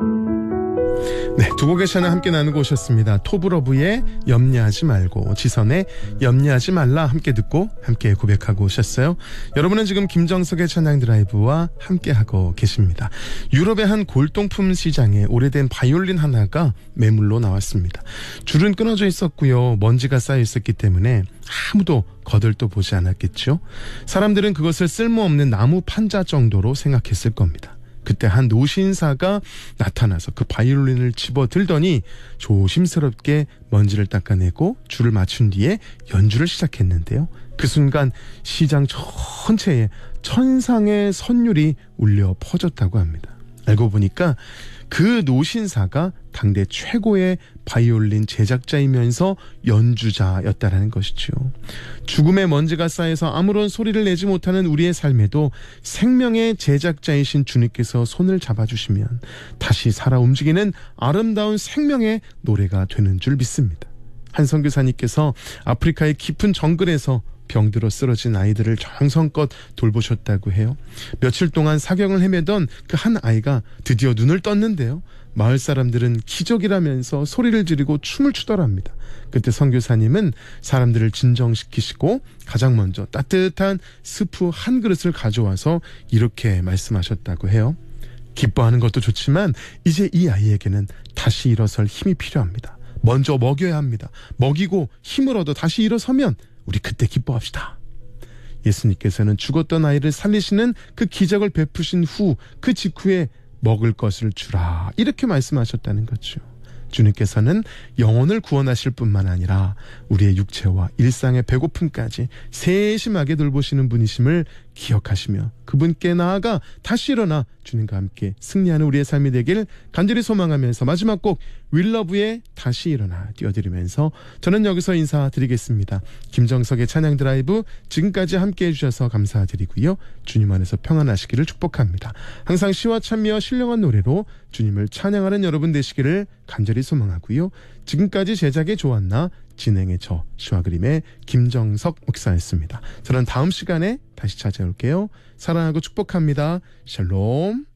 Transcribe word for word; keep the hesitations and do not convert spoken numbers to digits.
네, 두 곡의 찬양 함께 나누고 오셨습니다. 토브러브의 염려하지 말고, 지선의 염려하지 말라 함께 듣고 함께 고백하고 오셨어요. 여러분은 지금 김정석의 찬양 드라이브와 함께하고 계십니다. 유럽의 한 골동품 시장에 오래된 바이올린 하나가 매물로 나왔습니다. 줄은 끊어져 있었고요. 먼지가 쌓여 있었기 때문에 아무도 거들떠 보지 않았겠죠. 사람들은 그것을 쓸모없는 나무 판자 정도로 생각했을 겁니다. 그때 한 노신사가 나타나서 그 바이올린을 집어들더니 조심스럽게 먼지를 닦아내고 줄을 맞춘 뒤에 연주를 시작했는데요. 그 순간 시장 전체에 천상의 선율이 울려 퍼졌다고 합니다. 알고 보니까 그 노신사가 당대 최고의 바이올린 제작자이면서 연주자였다라는 것이죠. 죽음의 먼지가 쌓여서 아무런 소리를 내지 못하는 우리의 삶에도 생명의 제작자이신 주님께서 손을 잡아주시면 다시 살아 움직이는 아름다운 생명의 노래가 되는 줄 믿습니다. 한 선교사님께서 아프리카의 깊은 정글에서 병들어 쓰러진 아이들을 정성껏 돌보셨다고 해요. 며칠 동안 사경을 헤매던 그 한 아이가 드디어 눈을 떴는데요. 마을 사람들은 기적이라면서 소리를 지르고 춤을 추더랍니다. 그때 선교사님은 사람들을 진정시키시고 가장 먼저 따뜻한 스프 한 그릇을 가져와서 이렇게 말씀하셨다고 해요. 기뻐하는 것도 좋지만 이제 이 아이에게는 다시 일어설 힘이 필요합니다. 먼저 먹여야 합니다. 먹이고 힘을 얻어 다시 일어서면 우리 그때 기뻐합시다. 예수님께서는 죽었던 아이를 살리시는 그 기적을 베푸신 후 그 직후에 먹을 것을 주라 이렇게 말씀하셨다는 거죠. 주님께서는 영혼을 구원하실 뿐만 아니라 우리의 육체와 일상의 배고픔까지 세심하게 돌보시는 분이심을 기억하시며 그분께 나아가 다시 일어나 주님과 함께 승리하는 우리의 삶이 되길 간절히 소망하면서 마지막 곡 윌러브의 다시 일어나 띄워드리면서 저는 여기서 인사드리겠습니다. 김정석의 찬양 드라이브 지금까지 함께 해주셔서 감사드리고요. 주님 안에서 평안하시기를 축복합니다. 항상 시와 찬미와 신령한 노래로 주님을 찬양하는 여러분 되시기를 간절히 소망하고요. 지금까지 제작의 조한나, 진행의 저 시와 그림의 김정석 목사였습니다. 저는 다음 시간에 다시 찾아올게요. 사랑하고 축복합니다. 샬롬.